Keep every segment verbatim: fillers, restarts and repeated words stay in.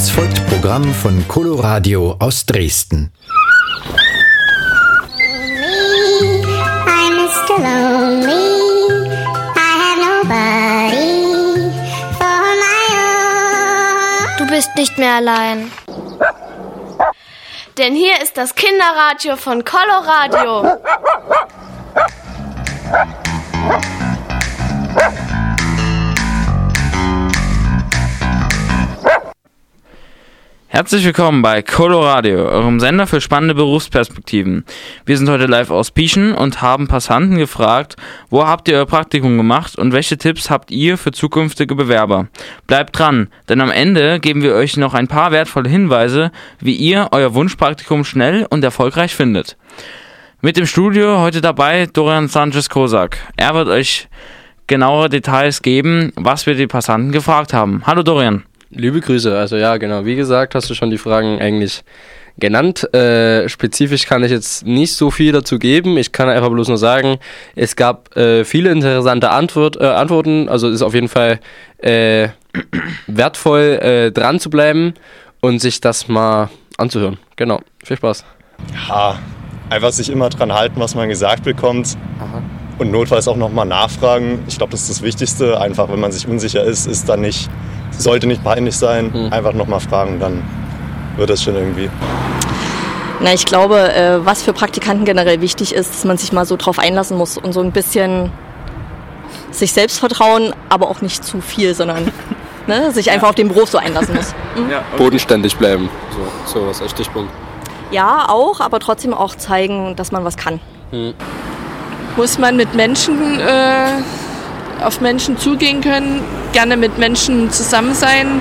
Es folgt Programm von Coloradio aus Dresden. I'm Mister Lonely. I have nobody for my own. Du bist nicht mehr allein. Denn hier ist das Kinderradio von Coloradio. Herzlich willkommen bei Coloradio, eurem Sender für spannende Berufsperspektiven. Wir sind heute live aus Pieschen und haben Passanten gefragt, wo habt ihr euer Praktikum gemacht und welche Tipps habt ihr für zukünftige Bewerber? Bleibt dran, denn am Ende geben wir euch noch ein paar wertvolle Hinweise, wie ihr euer Wunschpraktikum schnell und erfolgreich findet. Mit im Studio heute dabei Dorian Sanchez-Kosak. Er wird euch genauere Details geben, was wir die Passanten gefragt haben. Hallo Dorian. Liebe Grüße, also ja genau, wie gesagt, hast du schon die Fragen eigentlich genannt. Äh, spezifisch kann ich jetzt nicht so viel dazu geben, ich kann einfach bloß nur sagen, es gab äh, viele interessante Antwort, äh, Antworten, also ist auf jeden Fall äh, wertvoll äh, dran zu bleiben und sich das mal anzuhören. Genau, viel Spaß. Ja, einfach sich immer dran halten, was man gesagt bekommt. Aha. Und notfalls auch nochmal nachfragen. Ich glaube, das ist das Wichtigste. Einfach, wenn man sich unsicher ist, ist dann nicht, sollte nicht peinlich sein. Mhm. Einfach nochmal fragen, dann wird das schon irgendwie. Na, ich glaube, äh, was für Praktikanten generell wichtig ist, dass man sich mal so drauf einlassen muss und so ein bisschen sich selbst vertrauen, aber auch nicht zu viel, sondern ne, sich einfach ja. auf den Beruf so einlassen muss. Mhm. Ja, okay. Bodenständig bleiben, so, so was als Stichpunkt. Ja, auch, aber trotzdem auch zeigen, dass man was kann. Mhm. Muss man mit Menschen, äh, auf Menschen zugehen können, gerne mit Menschen zusammen sein,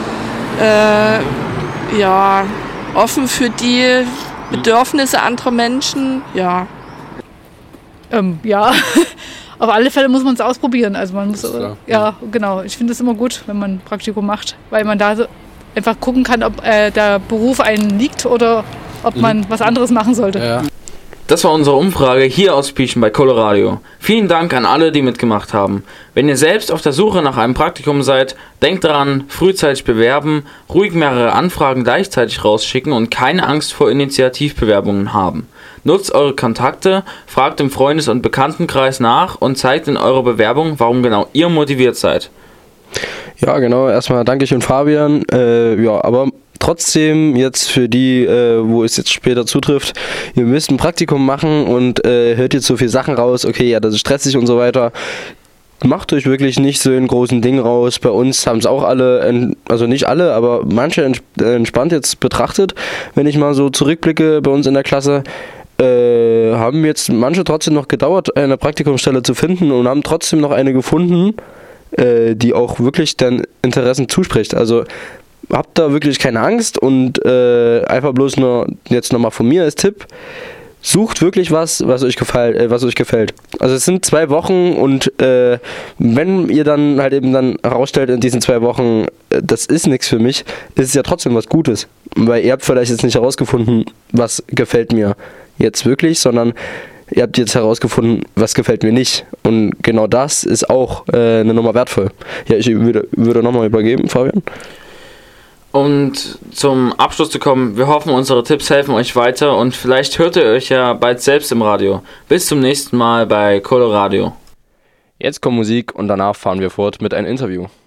äh, ja, offen für die Bedürfnisse anderer Menschen, ja. Ähm, ja, auf alle Fälle muss man es ausprobieren. Also man muss, äh, ja, genau. Ich finde es immer gut, wenn man ein Praktikum macht, weil man da so einfach gucken kann, ob äh, der Beruf einen liegt oder ob man mhm. was anderes machen sollte. Ja. Das war unsere Umfrage hier aus Pieschen bei Coloradio. Vielen Dank an alle, die mitgemacht haben. Wenn ihr selbst auf der Suche nach einem Praktikum seid, denkt daran, frühzeitig bewerben, ruhig mehrere Anfragen gleichzeitig rausschicken und keine Angst vor Initiativbewerbungen haben. Nutzt eure Kontakte, fragt im Freundes- und Bekanntenkreis nach und zeigt in eurer Bewerbung, warum genau ihr motiviert seid. Ja, genau. Erstmal danke schön, Fabian. Äh, ja, aber trotzdem jetzt für die, äh, wo es jetzt später zutrifft, ihr müsst ein Praktikum machen und äh, hört jetzt so viele Sachen raus, okay, ja, das ist stressig und so weiter. Macht euch wirklich nicht so einen großen Ding raus. Bei uns haben es auch alle, also nicht alle, aber manche entspannt jetzt betrachtet. Wenn ich mal so zurückblicke bei uns in der Klasse, äh, haben jetzt manche trotzdem noch gedauert, eine Praktikumsstelle zu finden und haben trotzdem noch eine gefunden, äh, die auch wirklich den Interessen zuspricht. Also habt da wirklich keine Angst und äh, einfach bloß nur jetzt nochmal von mir als Tipp, sucht wirklich was, was euch gefällt, äh, was euch gefällt. Also es sind zwei Wochen und äh, wenn ihr dann halt eben dann herausstellt in diesen zwei Wochen, äh, das ist nichts für mich, ist es ja trotzdem was Gutes. Weil ihr habt vielleicht jetzt nicht herausgefunden, was gefällt mir jetzt wirklich, sondern ihr habt jetzt herausgefunden, was gefällt mir nicht. Und genau das ist auch äh, eine Nummer wertvoll. Ja, ich würde, würde nochmal übergeben, Fabian. Und zum Abschluss zu kommen, wir hoffen, unsere Tipps helfen euch weiter und vielleicht hört ihr euch ja bald selbst im Radio. Bis zum nächsten Mal bei Coloradio. Jetzt kommt Musik und danach fahren wir fort mit einem Interview.